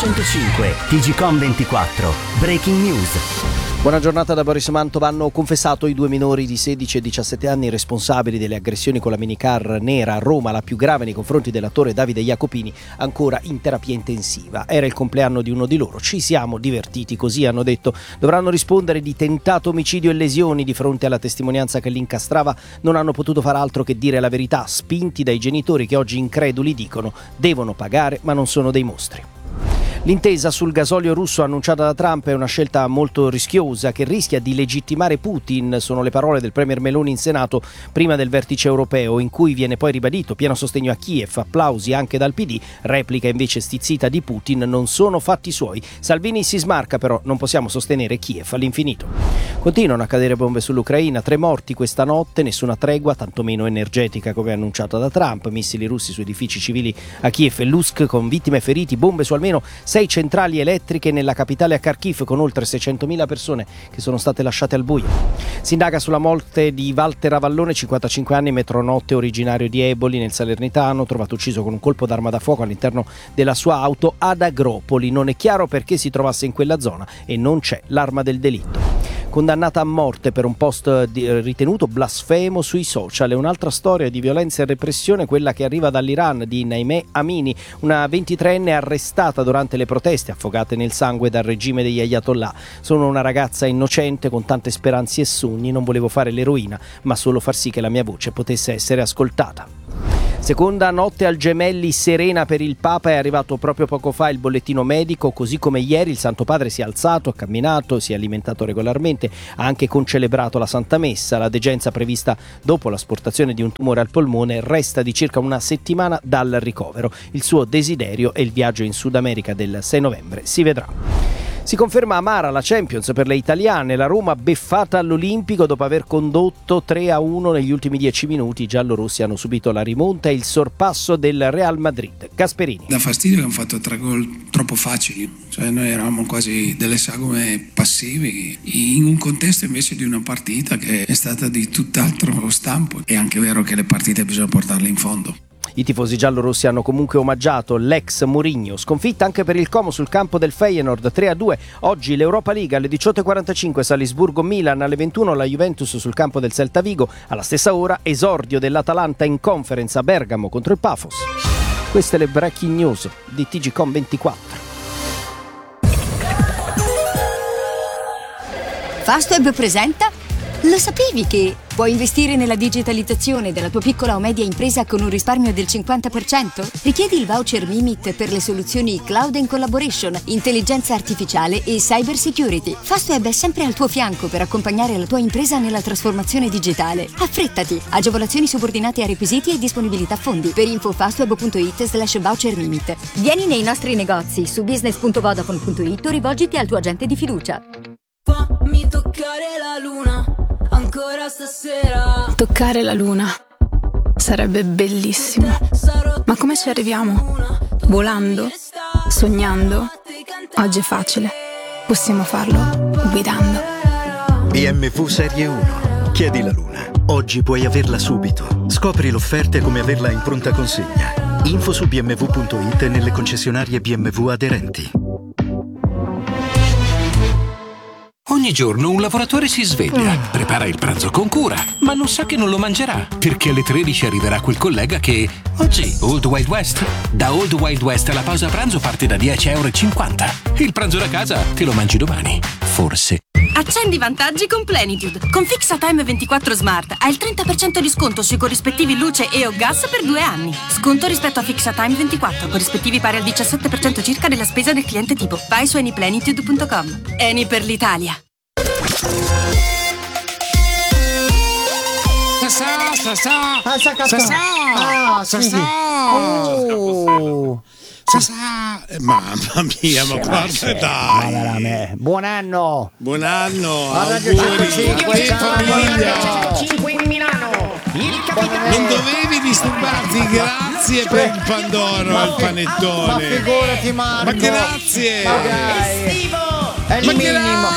105, TGcom 24, Breaking News. Buona giornata da Boris Mantova. Hanno confessato i due minori di 16 e 17 anni responsabili delle aggressioni con la minicar nera a Roma, la più grave nei confronti dell'attore Davide Jacopini, ancora in terapia intensiva. Era il compleanno di uno di loro. Ci siamo divertiti così, hanno detto. Dovranno rispondere di tentato omicidio e lesioni. Di fronte alla testimonianza che li incastrava non hanno potuto far altro che dire la verità, spinti dai genitori che oggi increduli dicono devono pagare ma non sono dei mostri. L'intesa sul gasolio russo annunciata da Trump è una scelta molto rischiosa che rischia di legittimare Putin, sono le parole del premier Meloni in Senato prima del vertice europeo, in cui viene poi ribadito pieno sostegno a Kiev, applausi anche dal PD, replica invece stizzita di Putin, non sono fatti suoi. Salvini si smarca però, non possiamo sostenere Kiev all'infinito. Continuano a cadere bombe sull'Ucraina, 3 morti questa notte, nessuna tregua, tantomeno energetica come annunciata da Trump, missili russi su edifici civili a Kiev e Lusk con vittime e feriti, bombe su almeno 6 centrali elettriche nella capitale a Kharkiv con oltre 600.000 persone che sono state lasciate al buio. Si indaga sulla morte di Walter Avallone, 55 anni, metronotte originario di Eboli nel Salernitano, trovato ucciso con un colpo d'arma da fuoco all'interno della sua auto ad Agropoli. Non è chiaro perché si trovasse in quella zona e non c'è l'arma del delitto. Condannata a morte per un post ritenuto blasfemo sui social. È un'altra storia di violenza e repressione, quella che arriva dall'Iran, di Naimeh Amini, una 23enne arrestata durante le proteste affogate nel sangue dal regime degli Ayatollah. Sono una ragazza innocente con tante speranze e sogni, non volevo fare l'eroina, ma solo far sì che la mia voce potesse essere ascoltata. Seconda notte al Gemelli serena per il Papa, è arrivato proprio poco fa il bollettino medico, così come ieri il Santo Padre si è alzato, ha camminato, si è alimentato regolarmente, ha anche concelebrato la Santa Messa. La degenza prevista dopo l'asportazione di un tumore al polmone resta di circa una settimana dal ricovero. Il suo desiderio è il viaggio in Sud America del 6 novembre, si vedrà. Si conferma amara la Champions per le italiane, la Roma beffata all'Olimpico dopo aver condotto 3-1 negli ultimi 10 minuti. I giallorossi hanno subito la rimonta e il sorpasso del Real Madrid. Gasperini. Dà fastidio che hanno fatto 3 gol troppo facili, cioè noi eravamo quasi delle sagome passivi in un contesto invece di una partita che è stata di tutt'altro stampo. È anche vero che le partite bisogna portarle in fondo. I tifosi giallorossi hanno comunque omaggiato l'ex Mourinho. Sconfitta anche per il Como sul campo del Feyenoord, 3-2. Oggi l'Europa League alle 18:45, Salisburgo-Milan, alle 21 la Juventus sul campo del Celta Vigo. Alla stessa ora esordio dell'Atalanta in Conference a Bergamo contro il Pafos. Queste le breaking news di TGcom 24. Fastweb presenta. Lo sapevi che puoi investire nella digitalizzazione della tua piccola o media impresa con un risparmio del 50%? Richiedi il voucher Mimit per le soluzioni Cloud and Collaboration, intelligenza artificiale e cyber security. Fastweb è sempre al tuo fianco per accompagnare la tua impresa nella trasformazione digitale. Affrettati! Agevolazioni subordinate a requisiti e disponibilità fondi. Per info fastweb.it/voucher Mimit. Vieni nei nostri negozi su business.vodafone.it o rivolgiti al tuo agente di fiducia. Fammi toccare la luna ancora stasera. Toccare la luna sarebbe bellissimo. Ma come ci arriviamo? Volando? Sognando? Oggi è facile. Possiamo farlo guidando. BMW Serie 1. Chiedi la luna. Oggi puoi averla subito. Scopri l'offerta e come averla in pronta consegna. Info su bmw.it e nelle concessionarie BMW aderenti. Ogni giorno un lavoratore si sveglia, prepara il pranzo con cura, ma non sa che non lo mangerà, perché alle 13 arriverà quel collega che... Oggi, Old Wild West. Da Old Wild West la pausa pranzo parte da €10,50. Il pranzo da casa te lo mangi domani, forse. Accendi i vantaggi con Plenitude. Con FixaTime 24 Smart hai il 30% di sconto sui corrispettivi luce e o gas per 2 anni. Sconto rispetto a FixaTime 24, corrispettivi pari al 17% circa della spesa del cliente tipo. Vai su anyplenitude.com. Eni per l'Italia. Mamma mia, ma guarda, dai. Buon anno. Buon anno. Radio 105 in Milano. Non dovevi disturbarti, grazie per il pandoro al panettone. Ma figurati, Marco. Ma grazie. È il minimo.